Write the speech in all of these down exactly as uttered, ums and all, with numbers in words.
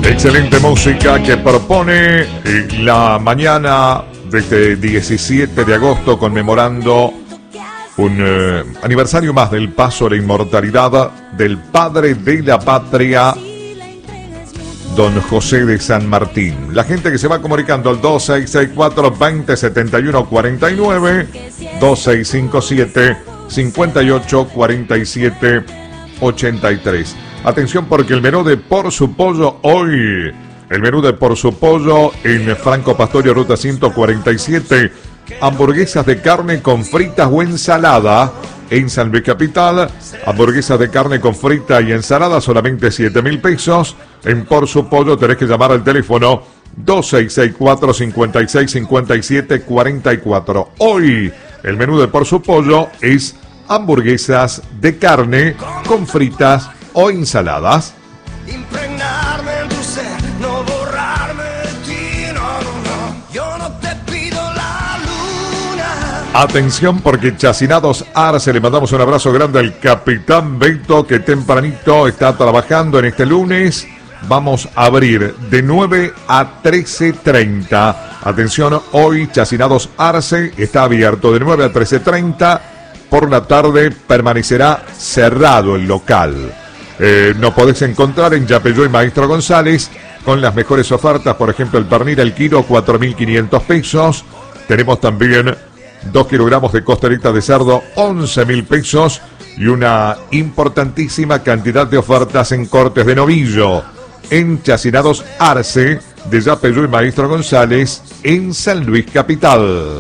Excelente música que propone la mañana de este diecisiete de agosto, conmemorando un eh, aniversario más del paso a la inmortalidad del padre de la patria, don José de San Martín. La gente que se va comunicando al dos seis seis cuatro, veinte setenta y uno cuarenta y nueve, dos seis cinco siete, cincuenta y ocho cuarenta y siete ochenta y tres. Atención, porque el menú de Por Su Pollo hoy, el menú de Por Su Pollo en Franco Pastorio, ruta ciento cuarenta y siete, hamburguesas de carne con fritas o ensalada en San Luis Capital. Hamburguesas de carne con frita y ensalada, solamente siete mil pesos. En Por Su Pollo tenés que llamar al teléfono dos seis seis cuatro, cincuenta y seis, cincuenta y siete cuarenta y cuatro. Hoy el menú de Por Su Pollo es hamburguesas de carne con fritas o ensaladas. Impregnarme en tu ser, no borrarme de ti, no, no, no. Yo no te pido la luna. Atención, porque Chacinados Arce, le mandamos un abrazo grande al capitán Beto, que tempranito está trabajando en este lunes. Vamos a abrir de nueve a trece treinta. Atención, hoy Chacinados Arce está abierto de nueve a trece treinta. Por la tarde permanecerá cerrado el local. Eh, nos podés encontrar en Yapeyú y Maestro González con las mejores ofertas. Por ejemplo, el pernil al kilo, cuatro mil quinientos pesos. Tenemos también dos kilogramos de costeleta de cerdo, once mil pesos. Y una importantísima cantidad de ofertas en cortes de novillo en Chacinados Arce de Yapeyú y Maestro González en San Luis Capital.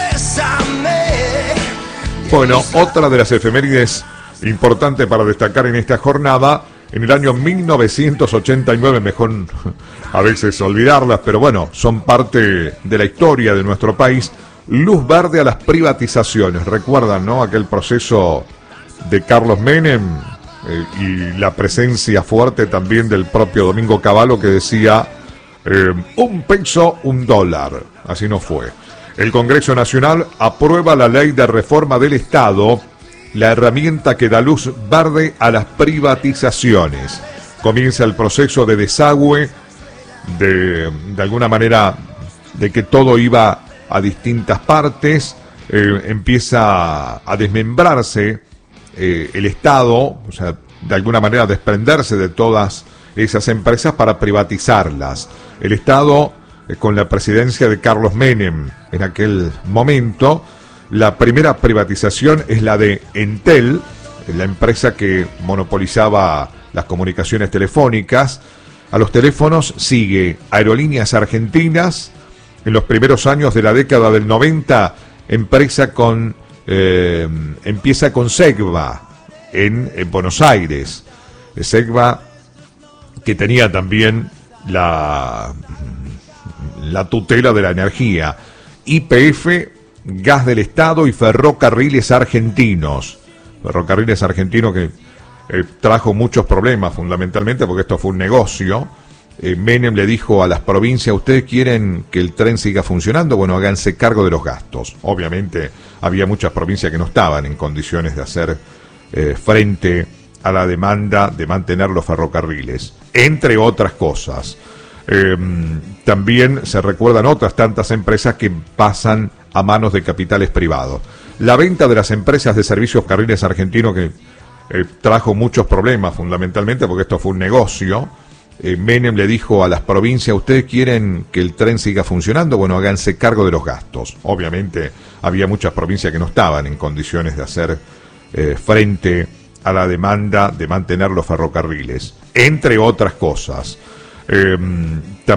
Bueno, otra de las efemérides importante para destacar en esta jornada: en el año mil novecientos ochenta y nueve, mejor a veces olvidarlas, pero bueno, son parte de la historia de nuestro país. Luz verde a las privatizaciones. Recuerdan, ¿no?, aquel proceso de Carlos Menem eh, y la presencia fuerte también del propio Domingo Cavallo, que decía eh, un peso, un dólar. Así no fue. El Congreso Nacional aprueba la ley de reforma del Estado, la herramienta que da luz verde a las privatizaciones. Comienza el proceso de desagüe, de, de alguna manera, de que todo iba a distintas partes. Eh, empieza a desmembrarse eh, el Estado, o sea, de alguna manera a desprenderse de todas esas empresas para privatizarlas. El Estado, eh, con la presidencia de Carlos Menem en aquel momento, la primera privatización es la de Entel, la empresa que monopolizaba las comunicaciones telefónicas. A los teléfonos sigue Aerolíneas Argentinas. En los primeros años de la década del noventa, empresa con, eh, empieza con Segva en, en Buenos Aires. Segva, que tenía también la, la tutela de la energía. Y P F, Gas del Estado, y Ferrocarriles Argentinos. Ferrocarriles Argentinos que eh, trajo muchos problemas, fundamentalmente porque esto fue un negocio. Eh, Menem le dijo a las provincias: ¿ustedes quieren que el tren siga funcionando? Bueno, háganse cargo de los gastos. Obviamente había muchas provincias que no estaban en condiciones de hacer eh, frente a la demanda de mantener los ferrocarriles, entre otras cosas. Eh, también se recuerdan otras tantas empresas que pasan a manos de capitales privados. La venta de las empresas de servicios Carriles Argentinos, que eh, trajo muchos problemas, fundamentalmente porque esto fue un negocio. Eh, Menem le dijo a las provincias: ¿ustedes quieren que el tren siga funcionando? Bueno, háganse cargo de los gastos. Obviamente había muchas provincias que no estaban en condiciones de hacer eh, frente a la demanda de mantener los ferrocarriles, entre otras cosas. Eh,